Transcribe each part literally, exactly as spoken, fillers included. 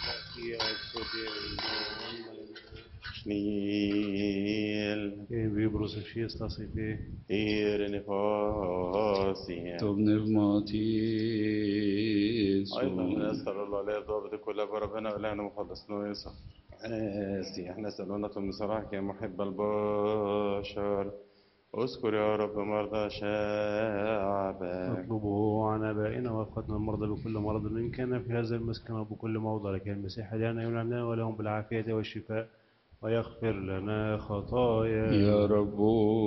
Nil, Che vi brosesci sta sifi. ir نفاسهم. تبني في ماتيسو أيضا نسأل الله لا يضرب كل ربنا إلهنا مخلصنا ويسر. آسي احنا سألونك من صلاحك يا محب البشر. اذكر يا رب مرضى شعبك. اطلبوا عن آبائنا وأخواتنا المرضى بكل مرض إن كان في هذا المسكن وبكل موضع لكي المسيح لنا ينعمنا ولهم بالعافية والشفاء ويغفر لنا خطايا يا رب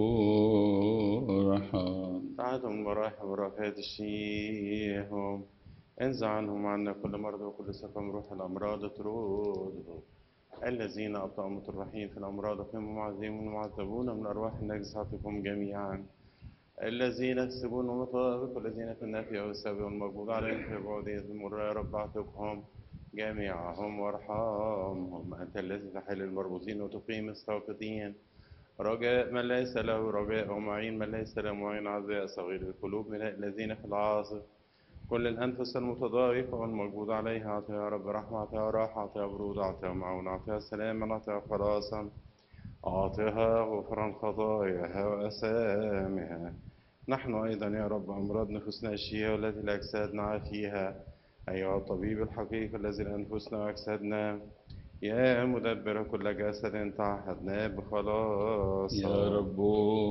رحم ساعدهم المراحم ورافعة الشيهم. انزع عنهم عنا كل مرض وكل سقم روح الأمراض اطردهم. الذين أبطأوا مطرحين في الأمراض فيهم معذبون ومعذبون من أرواح النجساتكم جميعا. الذين يكسبون مطابق والذين في النافية والسبي والمقبوض عليهم في بعدية المر يا رب اعتقهم جميعهم وارحمهم. أنت الذي تحل المربوطين وتقيم الساقطين. رجاء من ليس له رجاء ومعين من ليس له معين. عزاء صغير القلوب من الذين في العاصف. كل الأنفس المتضايقة والمقبوض عليها أعطيها يا رب رحمة، أعطيها راحة، أعطيها برود، أعطيها معونة، أعطيها سلاما، أعطيها خلاصا، أعطيها غفرا خطاياها وأثامها. نحن أيضا يا رب أمراض نفوسنا الشيئة والتي الأجساد نعافيها. أيها الطبيب الحقيقي الذي لأنفسنا وأجسادنا يا مدبر كل جسد تعهدنا بخلاص. يا رب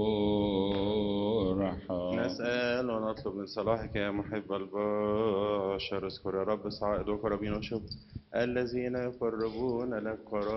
رحم نسأل ونطلب من صلاحك يا محب البشر. اذكر يا رب صعائد وقرابين وشكر الذين يقربون لك قرابين